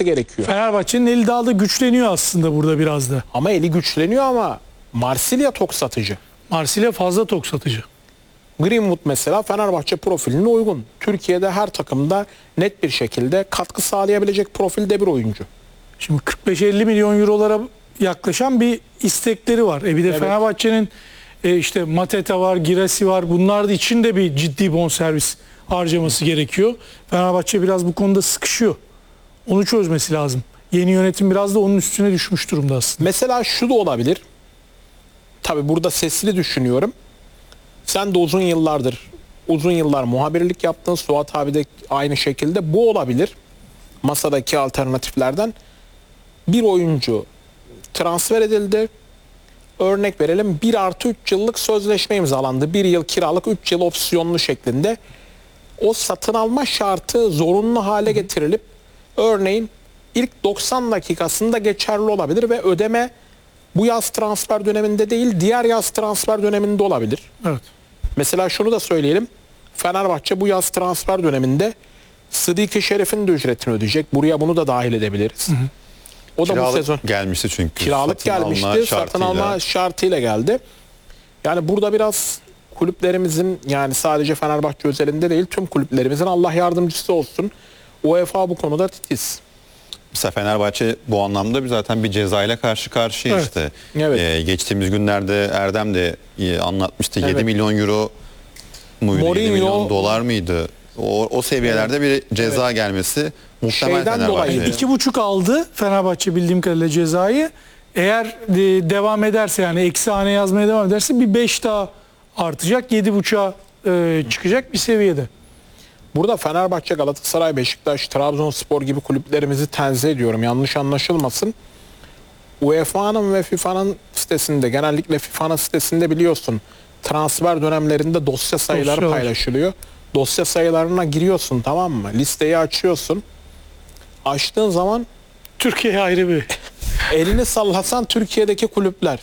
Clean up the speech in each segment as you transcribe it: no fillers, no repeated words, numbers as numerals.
olması gerekiyor. Fenerbahçe'nin eli daha da güçleniyor aslında burada biraz da. Ama eli güçleniyor ama Marsilya tok satıcı. Marsilya fazla tok satıcı. Greenwood mesela Fenerbahçe profiline uygun. Türkiye'de her takımda net bir şekilde katkı sağlayabilecek profilde bir oyuncu. Şimdi 45-50 milyon eurolara yaklaşan bir istekleri var. Bir de Evet. Fenerbahçe'nin işte Mateta var, Girassi var. Bunlar da için de bir ciddi bonservis harcaması gerekiyor. Fenerbahçe biraz bu konuda sıkışıyor. Onu çözmesi lazım. Yeni yönetim biraz da onun üstüne düşmüş durumda aslında. Mesela şu da olabilir. Tabii burada sesli düşünüyorum. Sen de uzun yıllar muhabirlik yaptın. Suat abi de aynı şekilde. Bu olabilir. Masadaki alternatiflerden bir oyuncu transfer edildi. Örnek verelim 1+3 yıllık sözleşme imzalandı. 1 yıl kiralık 3 yıl opsiyonlu şeklinde. O satın alma şartı zorunlu hale getirilip örneğin ilk 90 dakikasında geçerli olabilir ve ödeme bu yaz transfer döneminde değil diğer yaz transfer döneminde olabilir. Evet. Mesela şunu da söyleyelim. Fenerbahçe bu yaz transfer döneminde Sıdiki Şerif'in de ücretini ödeyecek. Buraya bunu da dahil edebiliriz. O da Kiralık bu sezon gelmişti çünkü. kiralık Satın alma gelmişti. Satın şartıyla. alma şartıyla geldi. Yani burada biraz kulüplerimizin yani sadece Fenerbahçe özelinde değil tüm kulüplerimizin Allah yardımcısı olsun. UEFA bu konuda titiz. Mesela Fenerbahçe bu anlamda zaten bir cezayla karşı karşıya Evet. işte. Evet. Geçtiğimiz günlerde Erdem de anlatmıştı. 7 Evet. milyon euro muydu? 7 Mourinho- milyon dolar mıydı? O seviyelerde bir ceza gelmesi muhtemel Şeyden Fenerbahçe'ye. dolayı- 2,5 aldı Fenerbahçe bildiğim kadarıyla cezayı. Eğer devam ederse yani eksi hane yazmaya devam ederse bir 5 daha artacak. 7,5'a çıkacak bir seviyede. Burada Fenerbahçe, Galatasaray, Beşiktaş, Trabzonspor gibi kulüplerimizi tenzih ediyorum. Yanlış anlaşılmasın. UEFA'nın ve FIFA'nın sitesinde, genellikle FIFA'nın sitesinde biliyorsun transfer dönemlerinde dosya sayıları Dosya var. paylaşılıyor. Dosya sayılarına giriyorsun, tamam mı? Listeyi açıyorsun. Açtığın zaman Türkiye ayrı bir. elini sallasan Türkiye'deki kulüpler.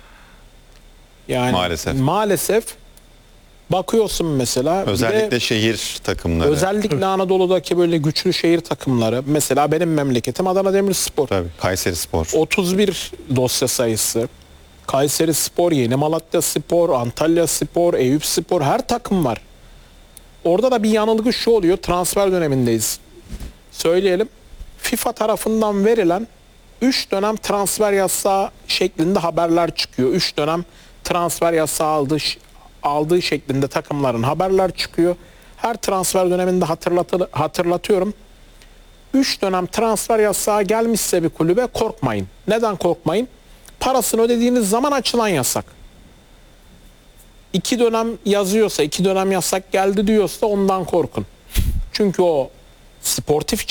Yani maalesef bakıyorsun mesela. bir de Özellikle şehir takımları. özellikle Anadolu'daki böyle güçlü şehir takımları. Mesela benim memleketim Adana Demirspor. Tabii, Kayserispor. 31 dosya sayısı. Kayserispor, Yeni Malatyaspor, Antalyaspor, Eyüpspor her takım var. Orada da bir yanılgı şu oluyor. Transfer dönemindeyiz. Söyleyelim. FIFA tarafından verilen 3 dönem transfer yasağı şeklinde haberler çıkıyor. 3 dönem transfer yasağı aldığı şeklinde takımların haberler çıkıyor. Her transfer döneminde hatırlatıyorum. 3 dönem transfer yasağı gelmişse bir kulübe korkmayın. Neden korkmayın? Parasını ödediğiniz zaman açılan yasak. 2 dönem yazıyorsa, 2 dönem yasak geldi diyorsa ondan korkun. Çünkü o sportif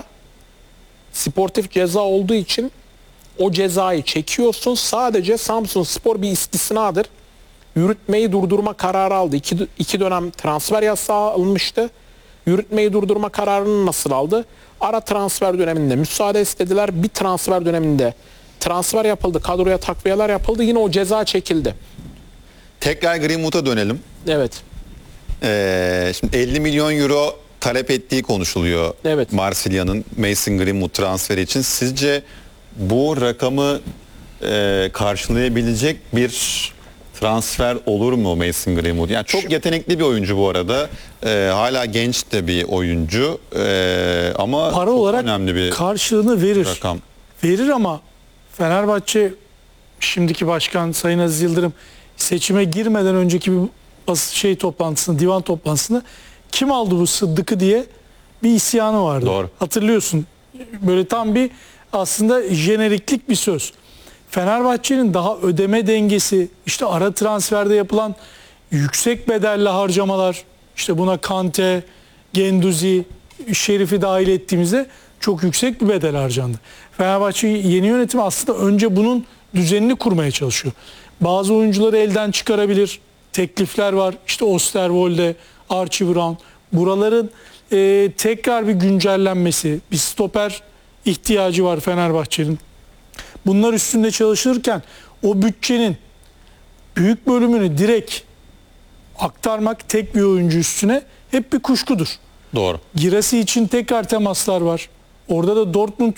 ceza olduğu için o cezayı çekiyorsun. Sadece Samsunspor bir istisnadır. Yürütmeyi durdurma kararı aldı. 2 dönem transfer yasağı alınmıştı. Yürütmeyi durdurma kararını nasıl aldı? Ara transfer döneminde müsaade istediler. Bir transfer döneminde transfer yapıldı. Kadroya takviyeler yapıldı. Yine o ceza çekildi. Tekrar Greenwood'a dönelim. Evet. Şimdi 50 milyon euro talep ettiği konuşuluyor. Evet. Marsilya'nın Mason Greenwood transferi için. Sizce bu rakamı karşılayabilecek bir transfer olur mu Mason Greenwood? Yani çok yetenekli bir oyuncu bu arada. Hala genç de bir oyuncu. Ama Para çok olarak önemli bir karşılığını verir. rakam. Verir ama Fenerbahçe şimdiki başkan Sayın Aziz Yıldırım seçime girmeden önceki bir toplantısında, divan toplantısında kim aldı bu Sıddık'ı diye bir isyanı vardı. Doğru. Hatırlıyorsun. Böyle tam bir aslında jeneriklik bir söz. Fenerbahçe'nin daha ödeme dengesi, işte ara transferde yapılan yüksek bedelli harcamalar, işte buna Kante, Genduzi, Şerif'i dahil ettiğimizde çok yüksek bir bedel harcandı. Fenerbahçe yeni yönetim aslında önce bunun düzenini kurmaya çalışıyor. Bazı oyuncuları elden çıkarabilir. Teklifler var. İşte Osterwolde, Archie Brown. Buraların tekrar bir güncellenmesi, bir stoper ihtiyacı var Fenerbahçe'nin. Bunlar üstünde çalışırken o bütçenin büyük bölümünü direkt aktarmak tek bir oyuncu üstüne hep bir kuşkudur. Doğru. Girassi için tekrar temaslar var. Orada da Dortmund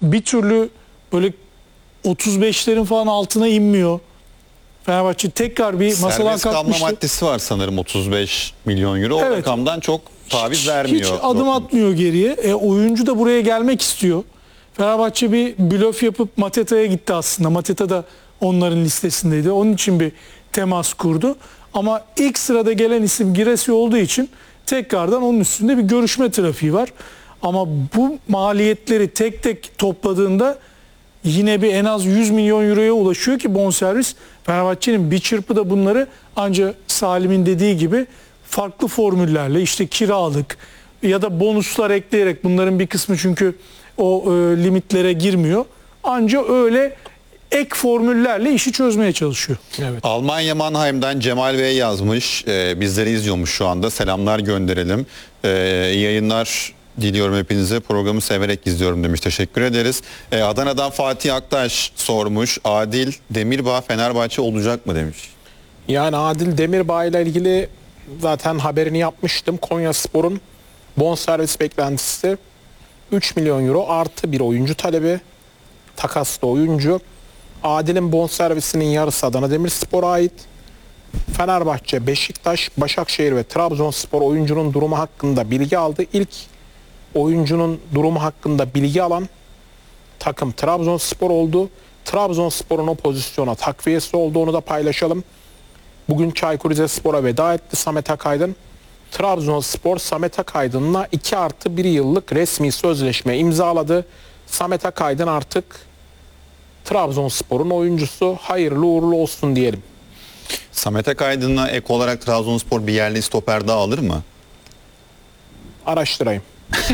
bir türlü böyle 35'lerin falan altına inmiyor. Fenerbahçe tekrar bir masadan Serbest kalma kalkmıştı. maddesi var sanırım 35 milyon euro. O Evet. rakamdan çok taviz vermiyor. Hiç adım atmıyor geriye. Oyuncu da buraya gelmek istiyor. Fenerbahçe bir blöf yapıp Mateta'ya gitti aslında. Mateta da onların listesindeydi. Onun için bir temas kurdu. Ama ilk sırada gelen isim Giresi olduğu için tekrardan onun üstünde bir görüşme trafiği var. Ama bu maliyetleri tek tek topladığında yine bir en az 100 milyon euroya ulaşıyor ki bonservis. Fenerbahçe'nin bir çırpıda bunları ancak Salim'in dediği gibi farklı formüllerle işte kiralık ya da bonuslar ekleyerek, bunların bir kısmı çünkü o limitlere girmiyor. Ancak öyle ek formüllerle işi çözmeye çalışıyor. Evet. Almanya Mannheim'den Cemal Bey yazmış. Bizleri izliyormuş şu anda. Selamlar gönderelim. İyi yayınlar diliyorum hepinize. Programı severek izliyorum demiş. Teşekkür ederiz. Adana'dan Fatih Aktaş sormuş. Adil Demirbağ Fenerbahçe olacak mı demiş. Yani Adil Demirbağ ile ilgili zaten haberini yapmıştım. Konyaspor'un bonservis beklentisi 3 milyon euro artı bir oyuncu talebi. Takaslı oyuncu. Adil'in bonservisinin yarısı Adana Demirspor'a ait. Fenerbahçe, Beşiktaş, Başakşehir ve Trabzonspor oyuncunun durumu hakkında bilgi aldı. İlk oyuncunun durumu hakkında bilgi alan takım Trabzonspor oldu. Trabzonspor'un o pozisyona takviyesi oldu, onu da paylaşalım. Bugün Çaykur Rizespor'a veda etti Samet Akaydın. Trabzonspor Samet Akaydın'la 2+1 yıllık resmi sözleşme imzaladı. Samet Akaydın artık Trabzonspor'un oyuncusu. Hayırlı uğurlu olsun diyelim. Samet Akaydın'la ek olarak Trabzonspor bir yerli stoper daha alır mı? Araştırayım.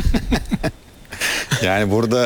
Yani burada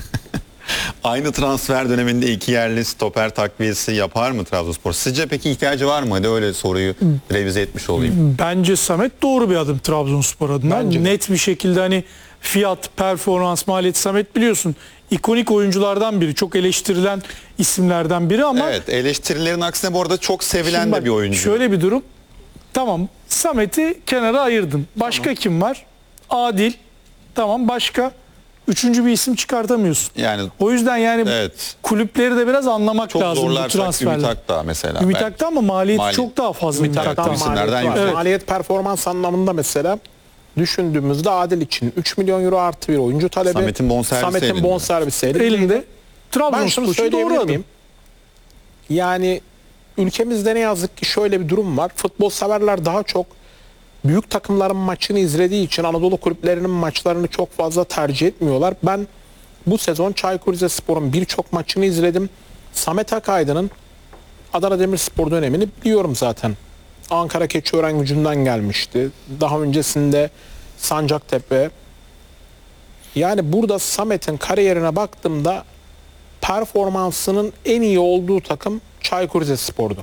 aynı transfer döneminde iki yerli stoper takviyesi yapar mı Trabzonspor? Sizce peki ihtiyacı var mı? Hadi öyle soruyu revize etmiş olayım. Bence Samet doğru bir adım Trabzonspor adına. Bence de. Net bir şekilde hani fiyat, performans, maliyet, Samet biliyorsun ikonik oyunculardan biri. Çok eleştirilen isimlerden biri ama Evet, eleştirilerin aksine bu arada çok sevilen şimdi de bak, bir oyuncu. şöyle bir durum. Tamam, Samet'i kenara ayırdın. Başka kim var? Adil. Tamam, başka. Üçüncü bir isim çıkartamıyorsun. Yani O yüzden yani evet. kulüpleri de biraz anlamak Çok lazım bu zorlarsak transferler. Ümit Akdağ mesela. Ümit belki. Akdağ ama maliyeti Maliyet. çok daha fazla Ümit Hatta Akdağ. isimlerden maliyet var. yüksek. Maliyet performans anlamında mesela düşündüğümüzde Adil için 3 milyon euro artı bir oyuncu talebi. Samet'in bonservisi elinde. bonservisi elinde. Elinde. Ben Trabzonspor şunu için doğru söyleyebilir adım. miyim? Yani ülkemizde ne yazık ki şöyle bir durum var. Futbol severler daha çok büyük takımların maçını izlediği için Anadolu kulüplerinin maçlarını çok fazla tercih etmiyorlar. Ben bu sezon Çaykur Rizespor'un birçok maçını izledim. Samet Akaydın'ın Adana Demirspor dönemini biliyorum zaten. Ankara Keçiörengucu'ndan gelmişti. Daha öncesinde Sancaktepe. Yani burada Samet'in kariyerine baktığımda performansının en iyi olduğu takım Çaykur Rizespor'du.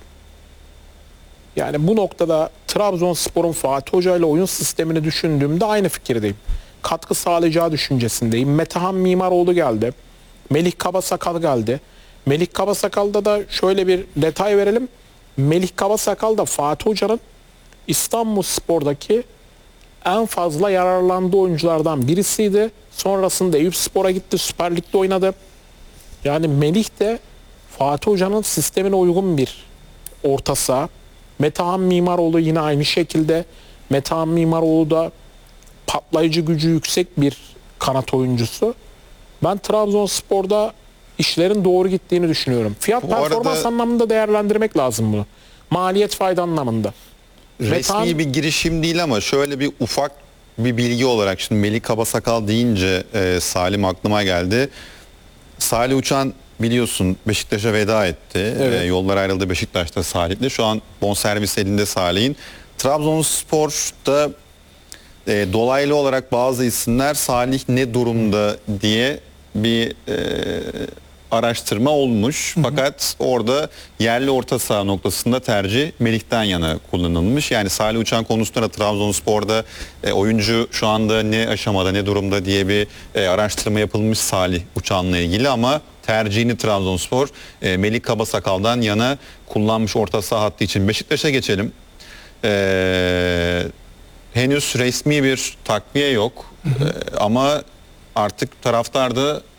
Yani bu noktada Trabzonspor'un Fatih Hoca ile oyun sistemini düşündüğümde aynı fikirdeyim. Katkı sağlayacağı düşüncesindeyim. Metehan Mimaroğlu geldi. Melih Kabasakal geldi. Melih Kabasakal'da da şöyle bir detay verelim. Melih Kabasakal da Fatih Hoca'nın İstanbulspor'daki en fazla yararlandığı oyunculardan birisiydi. Sonrasında Eyüpspor'a gitti, Süper Lig'de oynadı. Yani Melih de Fatih Hoca'nın sistemine uygun bir orta saha. Metehan Mimaroğlu yine aynı şekilde. Metehan Mimaroğlu da patlayıcı gücü yüksek bir kanat oyuncusu. Ben Trabzonspor'da işlerin doğru gittiğini düşünüyorum. Fiyat Bu performans arada- anlamında değerlendirmek lazım bunu. Maliyet fayda anlamında. Resmi Metehan- bir girişim değil ama şöyle bir ufak bir bilgi olarak şimdi Melih Kabasakal deyince Salim aklıma geldi. Salih Uçan biliyorsun Beşiktaş'a veda etti. Evet. Yollar ayrıldı Beşiktaş'ta Salih'le. Şu an bonservis elinde Salih'in. Trabzonspor'da dolaylı olarak bazı isimler Salih ne durumda diye bir araştırma olmuş. Fakat orada yerli orta saha noktasında tercih Melih'ten yana kullanılmış. Yani Salih Uçan konusunda da Trabzonspor'da oyuncu şu anda ne aşamada ne durumda diye bir araştırma yapılmış Salih Uçan'la ilgili ama tercihini Trabzonspor Melih Kabasakal'dan yana kullanmış orta saha hattı için. Beşiktaş'a geçelim. Henüz resmi bir takviye yok. Ama artık taraftar da